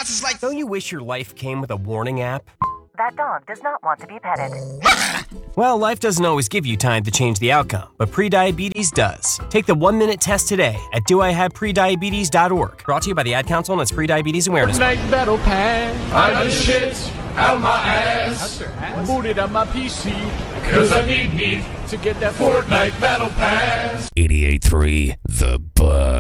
consequences like... Don't you wish your life came with a warning app? That dog does not want to be petted. Well, life doesn't always give you time to change the outcome, but prediabetes does. Take the 1-minute test today at doihaveprediabetes.org. Brought to you by the Ad Council and its Prediabetes Awareness. Fortnite Battle Pass. I just shit out my ass. Boot it on my PC. Cause I need to get that Fortnite Battle Pass. 88.3 The Buzz.